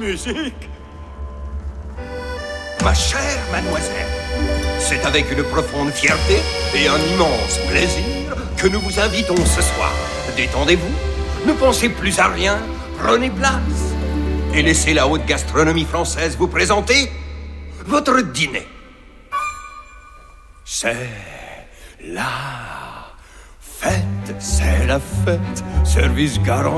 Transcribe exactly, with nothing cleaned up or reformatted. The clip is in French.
musique. Ma chère mademoiselle, c'est avec une profonde fierté et un immense plaisir que nous vous invitons ce soir. Détendez-vous, ne pensez plus à rien, prenez place et laissez la haute gastronomie française vous présenter votre dîner. C'est la fête, c'est la fête, service garanti.